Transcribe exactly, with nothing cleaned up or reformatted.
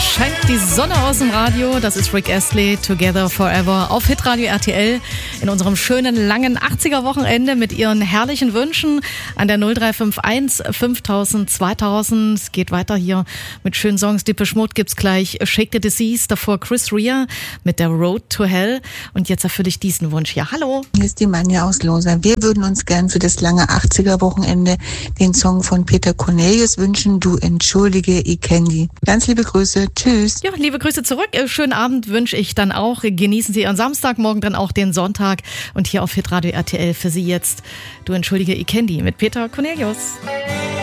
scheint die Sonne aus dem Radio. Das ist Rick Astley, Together Forever auf Hitradio R T L in unserem schönen langen achtziger-Wochenende mit ihren herrlichen Wünschen an der null drei fünf eins fünftausend zweitausend. Es geht weiter hier mit schönen Songs. Depeche Mode gibt's gleich, Shake the Disease, davor Chris Rea mit der Road to Hell. Und jetzt erfülle ich diesen Wunsch hier. Hallo. Hier ist die Manja aus Loser. Wir würden uns gern für das lange achtziger-Wochenende den Song von Peter Cornelius wünschen, Du entschuldige, ich kenn die. Ganz liebe Grüße, tschüss. Ja, liebe Grüße zurück. Schönen Abend wünsche ich dann auch. Genießen Sie Ihren Samstag, morgen dann auch den Sonntag. Und hier auf Hitradio R T L für Sie jetzt, Du entschuldige, ich kenn die mit Peter Cornelius.